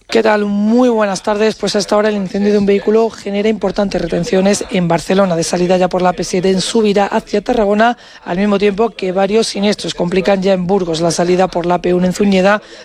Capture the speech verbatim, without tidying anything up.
¿Qué tal? Muy buenas tardes. Pues hasta ahora el incendio de un vehículo genera importantes retenciones en Barcelona, de salida ya por la P siete en subida hacia Tarragona, al mismo tiempo que varios siniestros complican ya en Burgos la salida por la P uno en Zuñeda